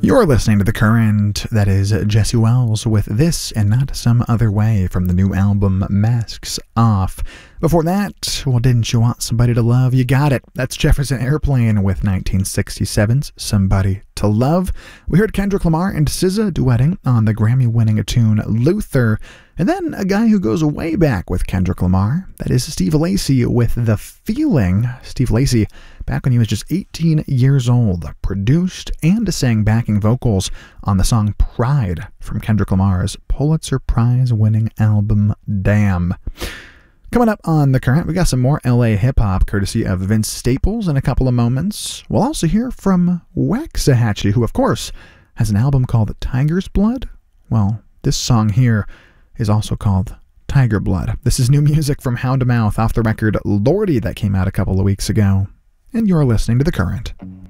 You're listening to The Current. That is Jesse Wells with This and Not Some Other Way from the new album Masks Off. Before that, well, didn't you want somebody to love? You got it. That's Jefferson Airplane with 1967's Somebody to Love. We heard Kendrick Lamar and SZA duetting on the Grammy-winning tune Luther. And then a guy who goes way back with Kendrick Lamar. That is Steve Lacy with The Feeling. Steve Lacy, back when he was just 18 years old, produced and sang backing vocals on the song Pride from Kendrick Lamar's Pulitzer Prize-winning album Damn. Coming up on The Current, we got some more LA hip-hop courtesy of Vince Staples in a couple of moments. We'll also hear from Waxahachie, who, of course, has an album called Tiger's Blood. Well, this song here is also called Tiger Blood. This is new music from Hound Mouth off the record Lordy that came out a couple of weeks ago. And you're listening to The Current.